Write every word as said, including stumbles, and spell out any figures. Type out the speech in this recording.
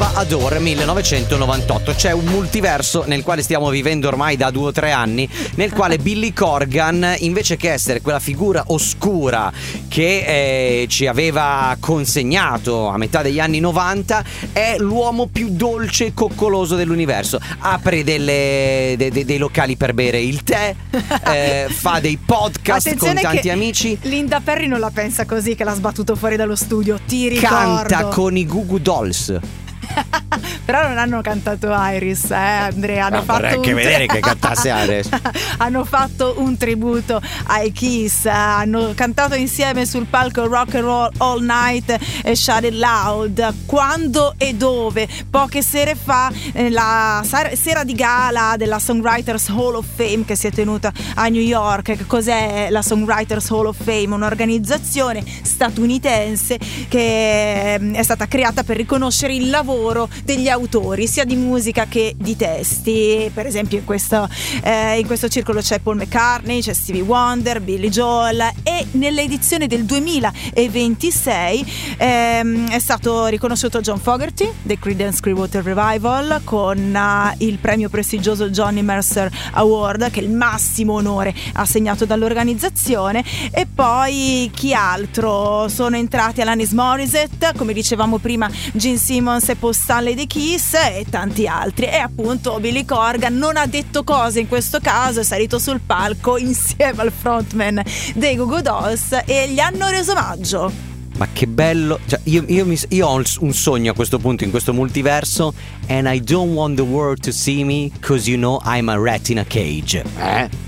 Nova Adore millenovecentonovantotto. C'è un multiverso nel quale stiamo vivendo ormai da due o tre anni, nel quale Billy Corgan, invece che essere quella figura oscura che eh, ci aveva consegnato a metà degli anni novanta, è l'uomo più dolce e coccoloso dell'universo. Apre delle, de, de, dei locali per bere il tè, eh, fa dei podcast Attenzione con tanti che amici. Linda Perry non la pensa così, che l'ha sbattuto fuori dallo studio. Ti ricordo. Canta con i Goo Goo Dolls. Però non hanno cantato Iris, eh Andrea. Hanno no, fatto vorrei un anche vedere che cantasse Iris. Hanno fatto un tributo ai Kiss, hanno cantato insieme sul palco Rock and Roll All Night e Shout It Loud. Quando e dove? Poche sere fa, la sera di gala della Songwriters Hall of Fame che si è tenuta a New York. Che cos'è la Songwriters Hall of Fame? Un'organizzazione statunitense che è stata creata per riconoscere il lavoro degli autori sia di musica che di testi. Per esempio in questo, eh, in questo circolo c'è Paul McCartney, c'è Stevie Wonder, Billy Joel, e nell'edizione del duemilaventisei ehm, è stato riconosciuto John Fogerty dei Creedence Clearwater Revival con uh, il premio prestigioso Johnny Mercer Award, che è il massimo onore assegnato dall'organizzazione. E poi chi altro? Sono entrati Alanis Morissette, come dicevamo prima, Gene Simmons e Paul Stanley dei Kiss e tanti altri. E appunto Billy Corgan non ha detto cose in questo caso, è salito sul palco insieme al frontman dei Goo Goo Dolls e gli hanno reso omaggio. Ma che bello, cioè, io, io, mi, io ho un sogno a questo punto in questo multiverso. And I don't want the world to see me, cause you know I'm a rat in a cage. Eh?